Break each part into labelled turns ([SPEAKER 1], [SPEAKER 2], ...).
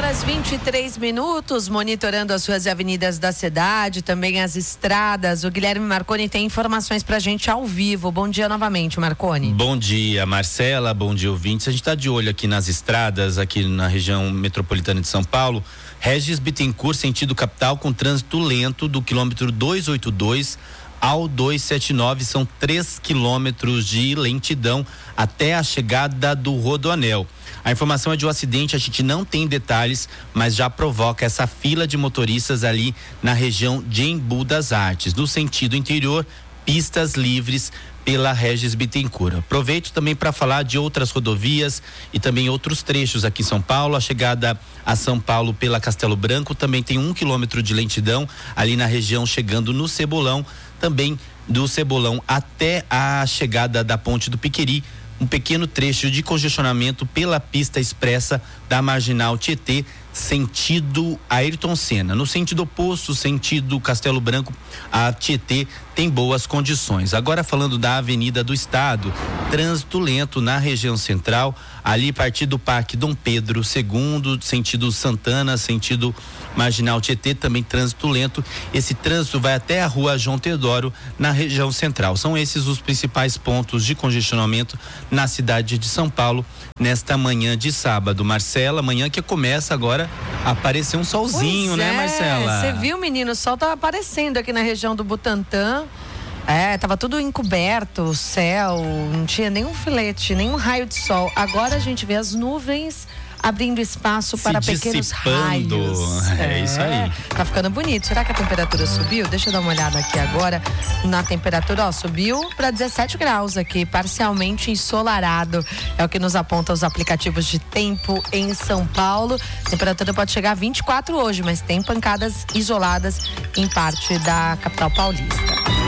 [SPEAKER 1] 8h23, monitorando as ruas e avenidas da cidade, também as estradas. O Guilherme Marconi tem informações pra gente ao vivo. Bom dia novamente, Marconi.
[SPEAKER 2] Bom dia, Marcela, bom dia, ouvintes. A gente tá de olho aqui nas estradas, aqui na região metropolitana de São Paulo. Regis Bittencourt, sentido capital, com trânsito lento do quilômetro 282 ao 279, são 3 quilômetros de lentidão até a chegada do Rodoanel. A informação é de um acidente, a gente não tem detalhes, mas já provoca essa fila de motoristas ali na região de Embu das Artes. No sentido interior, pistas livres pela Regis Bittencourt. Aproveito também para falar de outras rodovias e também outros trechos aqui em São Paulo. A chegada a São Paulo pela Castelo Branco também tem 1 quilômetro de lentidão ali na região, chegando no Cebolão, também do Cebolão até a chegada da Ponte do Piqueri. Um pequeno trecho de congestionamento pela pista expressa da Marginal Tietê, sentido Ayrton Senna. No sentido oposto, sentido Castelo Branco, a Tietê tem boas condições. Agora falando da Avenida do Estado, trânsito lento na região central, ali a partir do Parque Dom Pedro II, sentido Santana, sentido Marginal Tietê, também trânsito lento. Esse trânsito vai até a Rua João Teodoro, na região central. São esses os principais pontos de congestionamento na cidade de São Paulo nesta manhã de sábado. Marcela, manhã que começa agora a aparecer um solzinho, né, Marcela?
[SPEAKER 1] Você viu, menino, o sol tá aparecendo aqui na região do Butantã. Tava tudo encoberto, o céu, não tinha nenhum filete, nenhum raio de sol. Agora a gente vê as nuvens abrindo espaço para pequenos raios.
[SPEAKER 2] É isso aí.
[SPEAKER 1] Tá ficando bonito. Será que a temperatura subiu? Deixa eu dar uma olhada aqui agora na temperatura. Subiu para 17 graus aqui, parcialmente ensolarado. É o que nos aponta os aplicativos de tempo em São Paulo. A temperatura pode chegar a 24 hoje, mas tem pancadas isoladas em parte da capital paulista.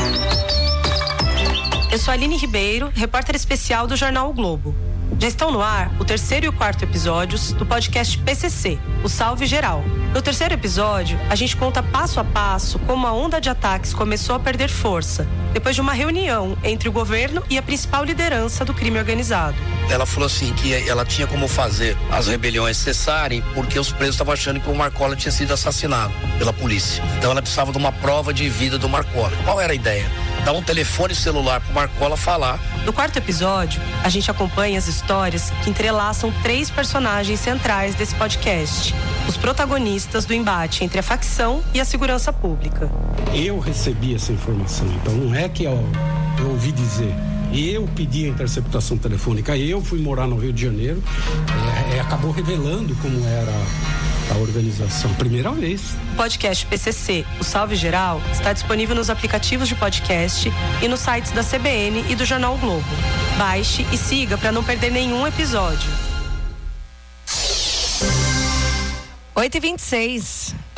[SPEAKER 3] Eu sou a Aline Ribeiro, repórter especial do Jornal O Globo. Já estão no ar o 3º e o 4º episódios do podcast PCC, o Salve Geral. No 3º episódio, a gente conta passo a passo como a onda de ataques começou a perder força, depois de uma reunião entre o governo e a principal liderança do crime organizado.
[SPEAKER 4] Ela falou assim que ela tinha como fazer as rebeliões cessarem porque os presos estavam achando que o Marcola tinha sido assassinado pela polícia. Então ela precisava de uma prova de vida do Marcola. Qual era a ideia? Dar um telefone celular pro Marcola falar.
[SPEAKER 3] No 4º episódio, a gente acompanha as histórias que entrelaçam 3 personagens centrais desse podcast. Os protagonistas do embate entre a facção e a segurança pública.
[SPEAKER 5] Eu recebi essa informação, então não é que eu ouvi dizer. Eu pedi a interceptação telefônica, eu fui morar no Rio de Janeiro, acabou revelando como era a organização, primeira vez.
[SPEAKER 3] O podcast PCC, o Salve Geral, está disponível nos aplicativos de podcast e nos sites da CBN e do Jornal o Globo. Baixe e siga para não perder nenhum episódio.
[SPEAKER 1] 8h26.